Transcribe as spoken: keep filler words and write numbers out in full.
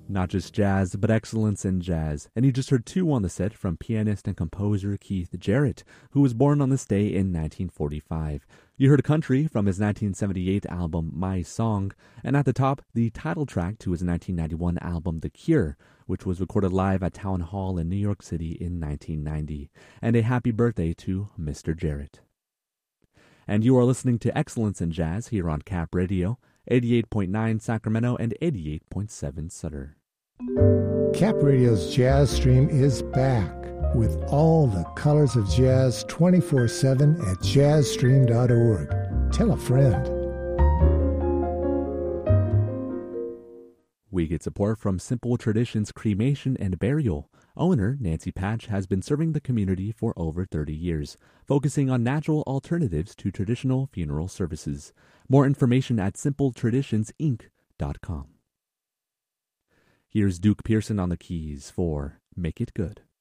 Not just jazz, but excellence in jazz. And you just heard two on the set from pianist and composer Keith Jarrett, who was born on this day in nineteen forty-five. You heard country from his nineteen seventy-eight album My Song, and at the top, the title track to his nineteen ninety-one album The Cure, which was recorded live at Town Hall in New York City in nineteen ninety. And a happy birthday to Mister Jarrett. And you are listening to Excellence in Jazz here on Cap Radio, eighty-eight point nine Sacramento and eighty-eight point seven Sutter. Cap Radio's Jazz Stream is back with all the colors of jazz twenty-four seven at jazz stream dot org. Tell a friend. We get support from Simple Traditions Cremation and Burial. Owner Nancy Patch has been serving the community for over thirty years, focusing on natural alternatives to traditional funeral services. More information at simple traditions inc dot com. Here's Duke Pearson on the keys for Make It Good.